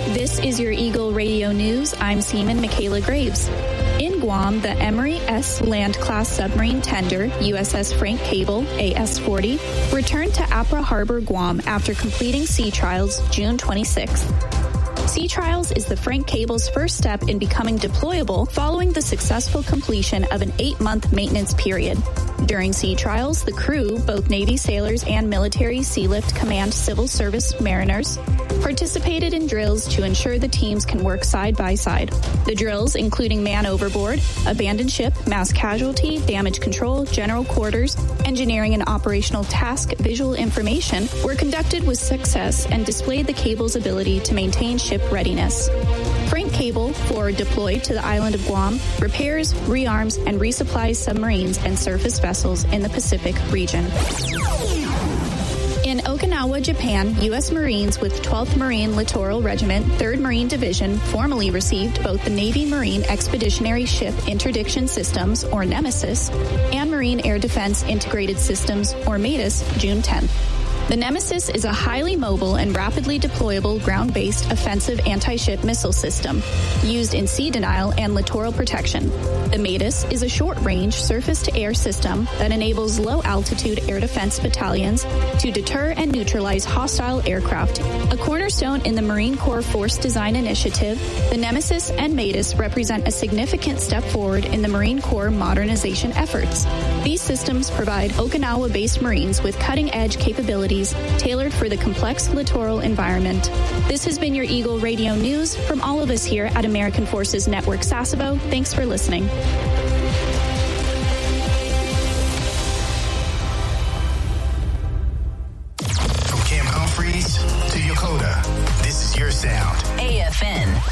This is your Eagle Radio News. I'm Seaman Michaela Graves. In Guam, the Emery S. Land-class submarine tender, USS Frank Cable, AS-40, returned to Apra Harbor, Guam after completing sea trials June 26th. Sea Trials is the Frank Cable's first step in becoming deployable following the successful completion of an 8-month maintenance period. During Sea Trials, the crew, both Navy sailors and military Sealift Command Civil Service mariners, participated in drills to ensure the teams can work side by side. The drills, including man overboard, abandoned ship, mass casualty, damage control, general quarters, engineering and operational task visual information, were conducted with success and displayed the cable's ability to maintain ship readiness. Frank Cable, forward deployed to the island of Guam, repairs, rearms, and resupplies submarines and surface vessels in the Pacific region. In Okinawa, Japan, U.S. Marines with 12th Marine Littoral Regiment, 3rd Marine Division formally received both the Navy Marine Expeditionary Ship Interdiction Systems, or Nemesis, and Marine Air Defense Integrated Systems, or MADIS, June 10th. The Nemesis is a highly mobile and rapidly deployable ground-based offensive anti-ship missile system used in sea denial and littoral protection. The MADIS is a short-range surface-to-air system that enables low-altitude air defense battalions to deter and neutralize hostile aircraft. A cornerstone in the Marine Corps Force Design Initiative, the Nemesis and MADIS represent a significant step forward in the Marine Corps modernization efforts. These systems provide Okinawa-based Marines with cutting-edge capabilities tailored for the complex littoral environment. This has been your Eagle Radio News from all of us here at American Forces Network Sasebo. Thanks for listening. From Camp Humphreys to Yokota, this is your sound. AFN.